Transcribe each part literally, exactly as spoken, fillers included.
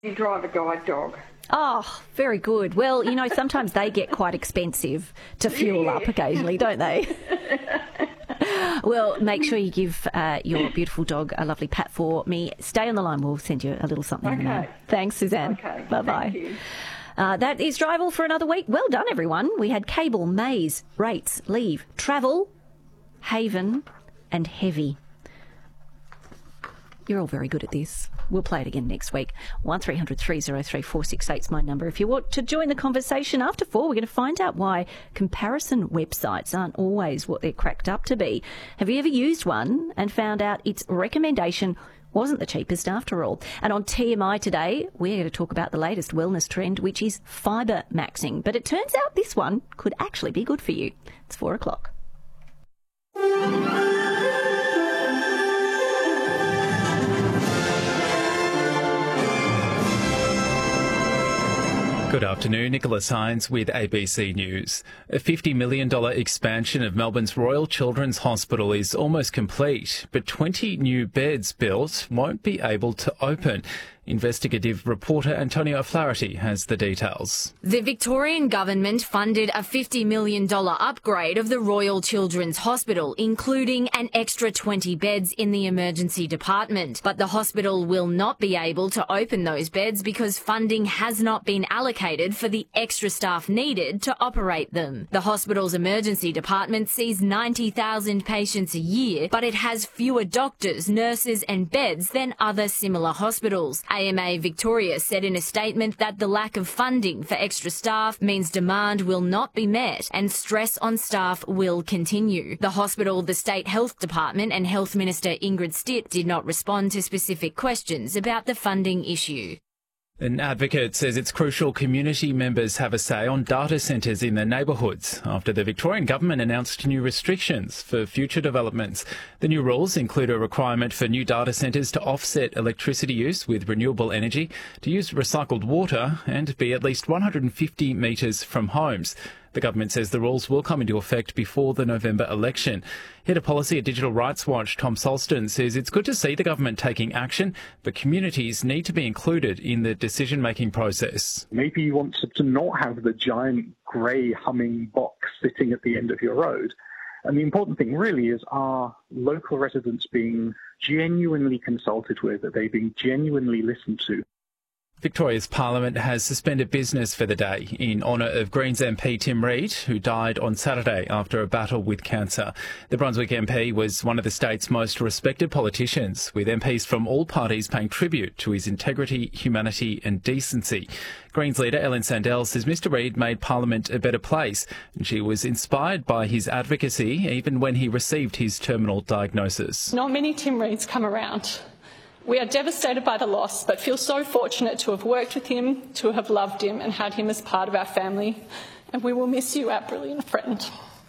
You drive a guide dog. Oh, very good. Well, you know, sometimes they get quite expensive to fuel up occasionally, don't they? Well, make sure you give uh, your beautiful dog a lovely pat for me. Stay on the line. We'll send you a little something. Okay. In Thanks, Suzanne. Okay. Bye-bye. Thank you. Uh, that is Drive All for another week. Well done, everyone. We had cable, maze, rates, leave, travel, haven and heavy. You're all very good at this. We'll play it again next week. one three hundred three oh three four six eight is my number. If you want to join the conversation after four, we're going to find out why comparison websites aren't always what they're cracked up to be. Have you ever used one and found out its recommendation wasn't the cheapest after all? And on T M I today, we're going to talk about the latest wellness trend, which is fibre maxing. But it turns out this one could actually be good for you. It's four o'clock. Good afternoon, Nicholas Hines with A B C News. A fifty million dollars expansion of Melbourne's Royal Children's Hospital is almost complete, but twenty new beds built won't be able to open. Investigative reporter Antonio O'Flaherty has the details. The Victorian government funded a fifty million dollars upgrade of the Royal Children's Hospital, including an extra twenty beds in the emergency department. But the hospital will not be able to open those beds because funding has not been allocated for the extra staff needed to operate them. The hospital's emergency department sees ninety thousand patients a year, but it has fewer doctors, nurses and beds than other similar hospitals. A M A Victoria said in a statement that the lack of funding for extra staff means demand will not be met and stress on staff will continue. The hospital, the State Health Department and Health Minister Ingrid Stitt did not respond to specific questions about the funding issue. An advocate says it's crucial community members have a say on data centres in their neighbourhoods after the Victorian government announced new restrictions for future developments. The new rules include a requirement for new data centres to offset electricity use with renewable energy, to use recycled water and be at least one hundred fifty metres from homes. The government says the rules will come into effect before the November election. Head of Policy at Digital Rights Watch, Tom Solston, says it's good to see the government taking action, but communities need to be included in the decision-making process. Maybe you want to, to not have the giant grey humming box sitting at the end of your road. And the important thing really is, are local residents being genuinely consulted with? Are they being genuinely listened to? Victoria's Parliament has suspended business for the day in honour of Greens M P Tim Reed, who died on Saturday after a battle with cancer. The Brunswick M P was one of the state's most respected politicians, with M Ps from all parties paying tribute to his integrity, humanity and decency. Greens leader Ellen Sandell says Mister Reed made Parliament a better place, and she was inspired by his advocacy even when he received his terminal diagnosis. Not many Tim Reeds come around. We are devastated by the loss, but feel so fortunate to have worked with him, to have loved him and had him as part of our family. And we will miss you, our brilliant friend.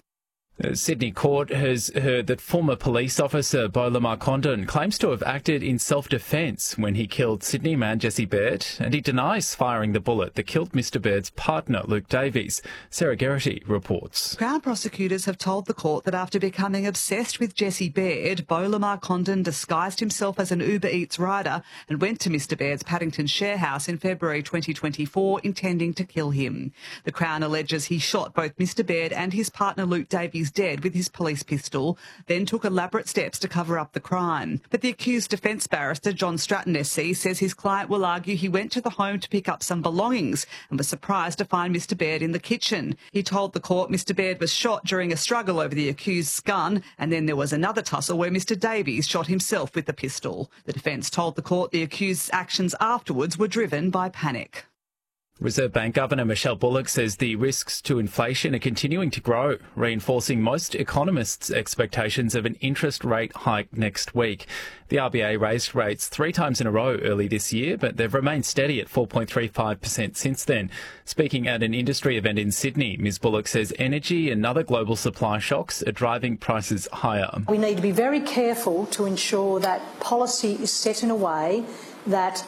The Sydney court has heard that former police officer Beau Lamar Condon claims to have acted in self-defence when he killed Sydney man Jesse Baird, and he denies firing the bullet that killed Mister Baird's partner, Luke Davies. Sarah Geraghty reports. Crown prosecutors have told the court that after becoming obsessed with Jesse Baird, Beau Lamar Condon disguised himself as an Uber Eats rider and went to Mister Baird's Paddington share house in February twenty twenty-four, intending to kill him. The Crown alleges he shot both Mister Baird and his partner Luke Davies dead with his police pistol, then took elaborate steps to cover up the crime. But the accused defence barrister, John Stratton S C, says his client will argue he went to the home to pick up some belongings and was surprised to find Mister Baird in the kitchen. He told the court Mister Baird was shot during a struggle over the accused's gun, and then there was another tussle where Mister Davies shot himself with the pistol. The defence told the court the accused's actions afterwards were driven by panic. Reserve Bank Governor Michelle Bullock says the risks to inflation are continuing to grow, reinforcing most economists' expectations of an interest rate hike next week. The R B A raised rates three times in a row early this year, but they've remained steady at four point three five percent since then. Speaking at an industry event in Sydney, Miz Bullock says energy and other global supply shocks are driving prices higher. We need to be very careful to ensure that policy is set in a way that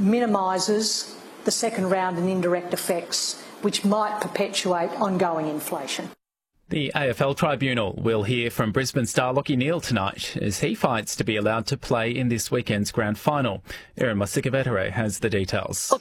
minimises the second round and indirect effects, which might perpetuate ongoing inflation. The A F L Tribunal will hear from Brisbane star Lachie Neale tonight as he fights to be allowed to play in this weekend's grand final. Erin Mosikovetere has the details.